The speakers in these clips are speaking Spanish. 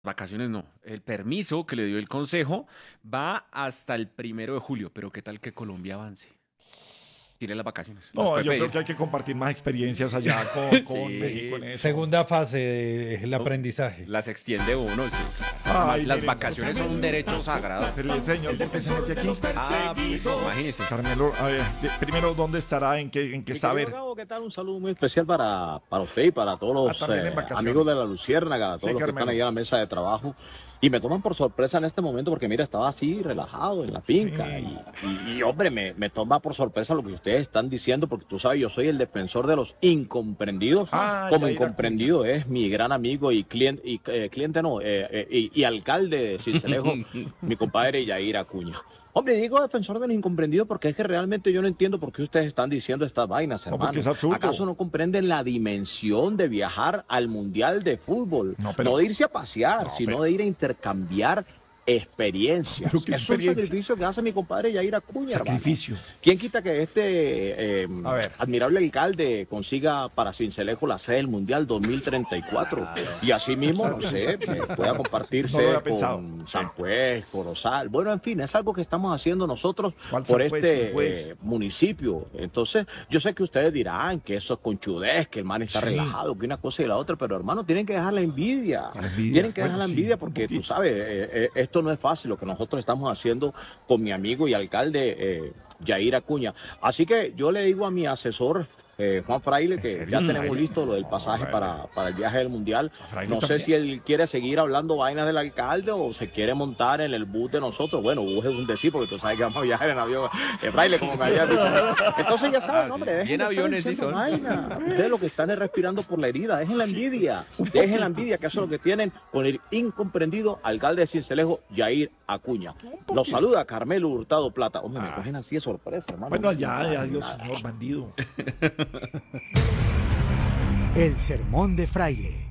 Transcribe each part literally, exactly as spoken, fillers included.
vacaciones no, el permiso que le dio el Consejo va hasta el primero de julio, pero ¿qué tal que Colombia avance? Tiene las vacaciones, las No, puede yo creo pedir. que hay que compartir más experiencias allá con, con México en Sí, eso. Segunda fase del no, aprendizaje. las extiende uno, sí, claro. Además, Ay, las miren, vacaciones son un derecho sagrado. pero el señor, ¿por qué se mete aquí? Ah, pues imagínese. Carmelo, a ver, de- primero, ¿dónde estará? ¿En qué, en qué Mi está? A querido ver. Gabo, ¿qué tal? Un saludo muy especial para, para usted y para todos Ah, los también en eh, vacaciones. amigos de la Luciérnaga, todos Sí, los que están Carmelo. ahí a la mesa de trabajo. Y me toman por sorpresa en este momento porque, mira, estaba así relajado en la finca. Sí. Y, y- y, hombre, me, me toma por sorpresa lo que ustedes están diciendo porque tú sabes, yo soy el defensor de los incomprendidos. Ah, Como Yair incomprendido es mi gran amigo y cliente, y, eh, cliente no, eh, eh, y, y alcalde de Sincelejo, mi compadre Yair Acuña. Hombre, digo defensor de los incomprendidos porque es que realmente yo no entiendo por qué ustedes están diciendo estas vainas, No, hermano. porque es absurdo. ¿Acaso no comprenden la dimensión de viajar al Mundial de Fútbol? No, No, pero- de irse a pasear, No, sino pero- de ir a intercambiar experiencias. ¿Pero qué Es un experiencia? sacrificio que hace mi compadre Yair Acuña, hermano. Sacrificio. ¿Quién quita que este eh, A ver. admirable alcalde consiga para Sincelejo la sede del Mundial dos mil treinta y cuatro? Y así mismo, no sé, eh, pueda No compartirse lo había pensado. con San Pues, Corozal. Bueno, en fin, es algo que estamos haciendo nosotros ¿Cuál por San Pues, este San Pues? eh, municipio. Entonces, yo sé que ustedes dirán que eso es conchudez, que el man está Sí. relajado, que una cosa y la otra, pero hermano, tienen que dejar la envidia. ¿Cuál envidia? Tienen que dejar Bueno, la sí, envidia un porque tú poquito. sabes, eh, eh, esto no es fácil lo que nosotros estamos haciendo con mi amigo y alcalde eh, Yair Acuña. Así que yo le digo a mi asesor eh, Juan Fraile que serio, ya tenemos Fraile? listo lo del pasaje Fraile. para, para el viaje del Mundial. Fraile No sé también. si él quiere seguir hablando vainas del alcalde o se quiere montar en el bus de nosotros. Bueno, bus es un decir porque tú sabes que vamos a viajar en avión. Eh, Fraile, como me había dicho. Entonces ya saben, Ah, sí. hombre, dejen Bien de estar aviones sí diciendo son. vaina. Ustedes lo que están es respirando por la herida, dejen la envidia, dejen la envidia, que eso es lo que tienen con el incomprendido alcalde de Cincelejo, Yair Acuña. Los saluda Carmelo Hurtado Plata. Hombre, me cogen así de sorpresa, hermano. Bueno, allá, adiós, señor bandido. El sermón de Fraile.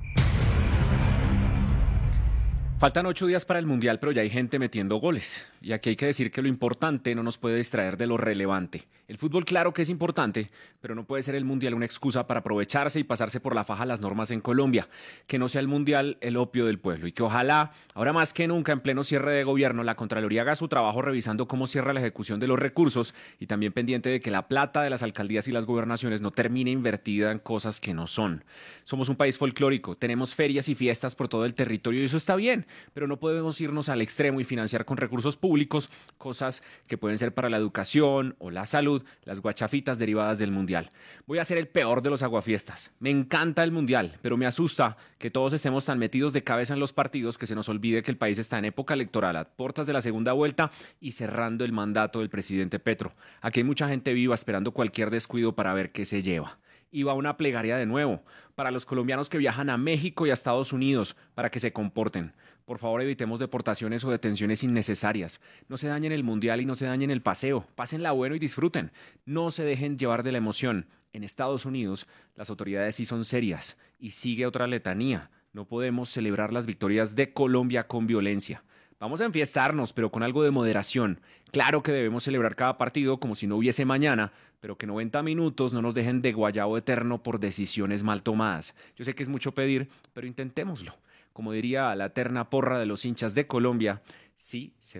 Faltan ocho días para el Mundial, pero ya hay gente metiendo goles. Y aquí hay que decir que lo importante no nos puede distraer de lo relevante. El fútbol claro que es importante, pero no puede ser el Mundial una excusa para aprovecharse y pasarse por la faja las normas en Colombia. Que no sea el Mundial el opio del pueblo y que ojalá, ahora más que nunca en pleno cierre de gobierno, la Contraloría haga su trabajo revisando cómo cierra la ejecución de los recursos y también pendiente de que la plata de las alcaldías y las gobernaciones no termine invertida en cosas que no son. Somos un país folclórico, tenemos ferias y fiestas por todo el territorio y eso está bien, pero no podemos irnos al extremo y financiar con recursos públicos cosas que pueden ser para la educación o la salud, las guachafitas derivadas del Mundial. Voy a ser el peor de los aguafiestas. Me encanta el Mundial, pero me asusta que todos estemos tan metidos de cabeza en los partidos que se nos olvide que el país está en época electoral, a puertas de la segunda vuelta y cerrando el mandato del presidente Petro. Aquí hay mucha gente viva esperando cualquier descuido para ver qué se lleva. Y va una plegaria de nuevo para los colombianos que viajan a México y a Estados Unidos para que se comporten. Por favor, evitemos deportaciones o detenciones innecesarias. No se dañen el Mundial y no se dañen el paseo. Pásenla bueno y disfruten. No se dejen llevar de la emoción. En Estados Unidos, las autoridades sí son serias. Y sigue otra letanía. No podemos celebrar las victorias de Colombia con violencia. Vamos a enfiestarnos, pero con algo de moderación. Claro que debemos celebrar cada partido como si no hubiese mañana, pero que noventa minutos no nos dejen de guayabo eterno por decisiones mal tomadas. Yo sé que es mucho pedir, pero intentémoslo. Como diría la eterna porra de los hinchas de Colombia, sí se